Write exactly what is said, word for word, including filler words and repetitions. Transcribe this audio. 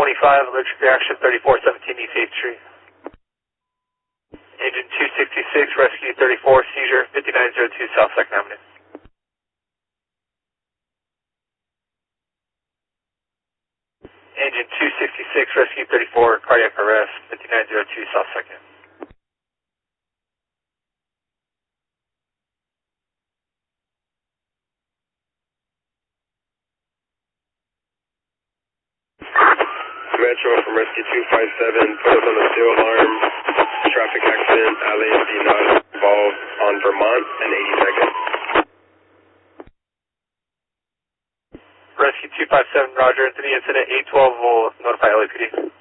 twenty-five, allergic reaction thirty-four seventeen East eighth Street. Agent two sixty-six, rescue thirty-four, seizure fifty-nine oh two South second Avenue. Agent two sixty-six, rescue thirty-four, cardiac arrest fifty-nine oh two South second. Metro from rescue two five seven, put us on the steel alarm. Traffic accident, alley and D not involved on Vermont and eighty-second. Rescue two five seven, roger, into the incident, eight twelve will notify L A P D.